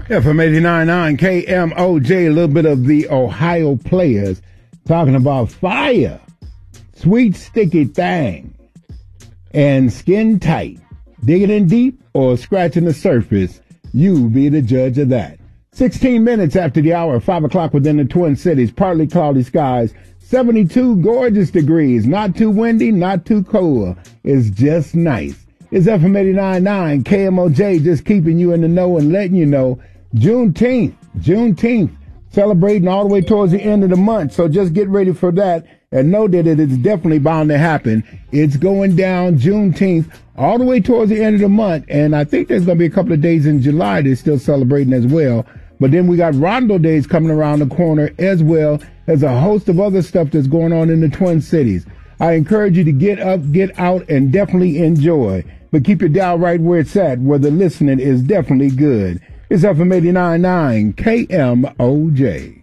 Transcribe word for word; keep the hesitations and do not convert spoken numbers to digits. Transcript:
F M eighty-nine point nine K M O J, a little bit of the Ohio Players talking about fire, sweet sticky thing, and skin tight. Digging in deep or scratching the surface, you be the judge of that. sixteen minutes after the hour, five o'clock within the Twin Cities, partly cloudy skies, seventy-two gorgeous degrees, not too windy, not too cold. It's just nice. It's F M eighty-nine point nine K M O J, just keeping you in the know and letting you know. Juneteenth, Juneteenth, celebrating all the way towards the end of the month. So just get ready for that and know that it is definitely bound to happen. It's going down Juneteenth all the way towards the end of the month. And I think there's going to be a couple of days in July they're still celebrating as well. But then we got Rondo Days coming around the corner as well as a host of other stuff that's going on in the Twin Cities. I encourage you to get up, get out, and definitely enjoy. But keep your dial right where it's at, where the listening is definitely good. It's F M eighty-nine point nine K M O J.